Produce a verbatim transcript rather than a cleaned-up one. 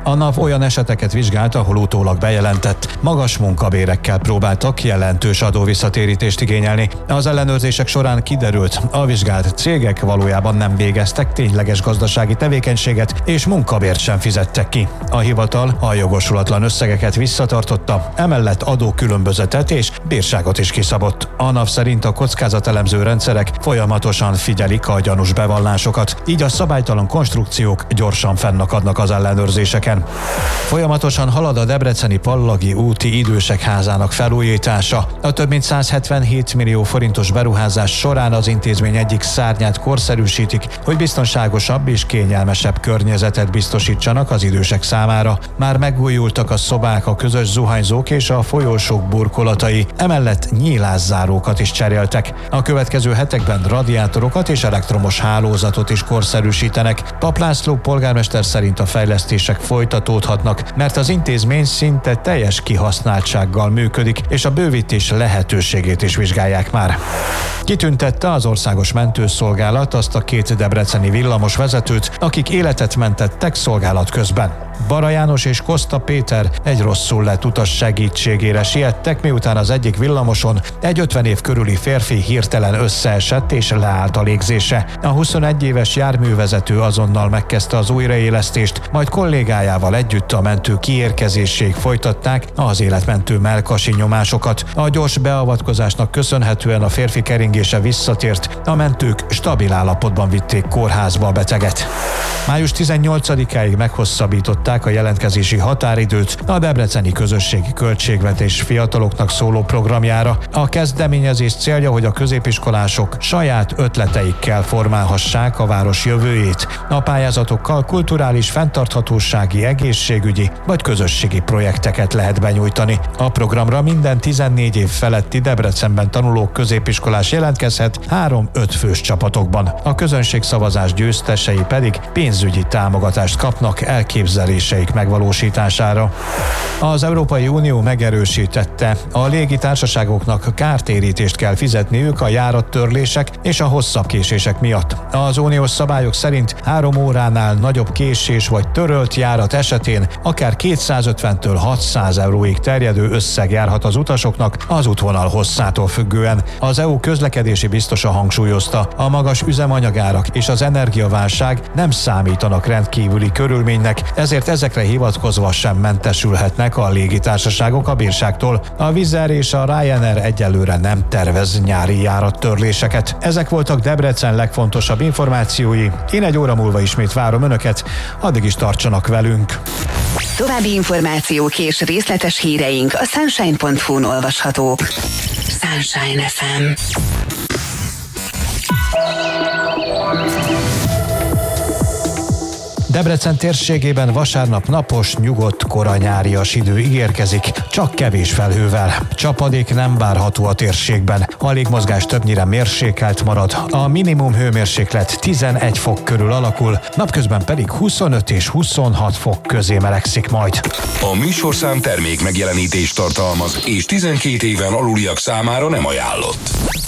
A NAV olyan eseteket vizsgált, ahol utólag bejelentett magas munkabérekkel próbáltak jelentős adóvisszatérítést igényelni. Az ellenőrzések során kiderült, a vizsgált cégek valójában nem végeztek tényleges gazdasági tevékenységet, és munkabért sem fizettek ki. A hivatal a jogosulatlan összegeket visszatartotta, emellett adókülönbözetet és bírságot is kiszabott. A NAV szerint a kockázatelemző rendszerek folyamatosan figyelik a gyanús bevallásokat, így a szabálytalan konstrukciók gyorsan fennakadnak az ellenőrzéseken. Folyamatosan halad a debreceni Pallagi úti idősek házának felújítása. A több mint száz hetvenhét millió forintos beruházás során az intézmény egyik szárnyát korszerűsítik, hogy biztonságosabb és kényelmesebb környezetet biztosítsanak az idősek számára. Már megújultak a szobák, a közös zuhanyzók és a folyósók burkolatai, emellett nyílászárókat is cseréltek. A következő hetekben radiátorokat és elektromos hálózatot is korszerűsítenek. Pap László polgármester szerint a fejlesztések folytatódhatnak, mert az intézmény szinte teljes kihasználtsággal működik, és a bővítés lehetőségét is vizsgálják már. Kitüntette az Országos Mentőszolgálat azt a két debreceni villamos vezetőt, akik életet mentettek szolgálat közben. Bara János és Koszta Péter egy rosszul lett utas segítségére siettek, miután az egyik villamoson egy ötven év körüli férfi hirtelen összeesett és leállt a légzése. A huszonegy éves járművezető azonnal megkezdte az újraélesztést, majd kollégájával együtt a mentő kiérkezéséig folytatták az életmentő mellkasi nyomásokat. A gyors beavatkozásnak köszönhetően a férfi keringése visszatért, a mentők stabil állapotban vitték kórházba a beteget. május tizennyolcadikáig meghosszabbították a jelentkezési határidőt a debreceni közösségi költségvetés fiataloknak szóló programjára. A kezdeményezés célja, hogy a középiskolások saját ötleteikkel formálhassák a város jövőjét. A pályázatokkal kulturális, fenntarthatósági, egészségügyi vagy közösségi projekteket lehet benyújtani. A programra minden tizennégy év feletti Debrecenben tanuló középiskolás jelentkezhet három-öt fős csapatokban. A közönségszavazás győztesei pedig pénzügyi támogatást kapnak elképzeléseik megvalósítására. Az Európai Unió megerősítette, a légitársaságoknak kártérítést kell fizetniük a járattörlések és a hosszabb késések miatt. Az uniós szabályok szerint három óránál nagyobb késés vagy törölt járat esetén akár kétszázötventől hatszáz euróig terjedő összeg járhat az utasoknak az útvonal hosszától függően. Az é u közlekedési biztosa hangsúlyozta, a magas üzemanyagárak és az energiaválság nem számítanak rendkívüli körülménynek, ezért ezekre hivatkozva sem mentesülhetnek a légitársaságok a bírságtól. A Wizz Air és a Ryanair egyelőre nem tervez nyári járattörléseket. Ezek voltak Debrecen legfontosabb információi. Én egy óra múlva ismét várom Önöket, addig is tartsanak velünk. További információk és részletes híreink a sunshine pont hu-n olvashatók. Sunshine ef em. Debrecen térségében vasárnap napos, nyugodt, kora nyárias idő ígérkezik, csak kevés felhővel. Csapadék nem várható a térségben. A légmozgás többnyire mérsékelt marad, a minimum hőmérséklet tizenegy fok körül alakul, napközben pedig huszonöt és huszonhat fok közé melegszik majd. A műsorszám termék megjelenítést tartalmaz, és tizenkét éven aluliak számára nem ajánlott.